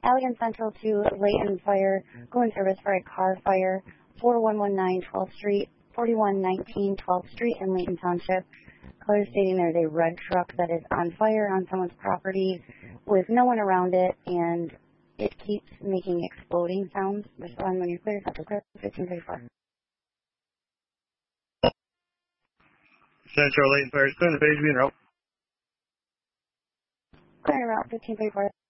Allegan Central to Layton Fire, go in service for a car fire, 4119 12th Street, 4119 12th Street in Layton Township. Caller stating there's a red truck that is on fire on someone's property with no one around it, and it keeps making exploding sounds. Respond when you're clear. Central clear, 1534. Central Layton Fire, clear the page, being route. Clear route, 1534.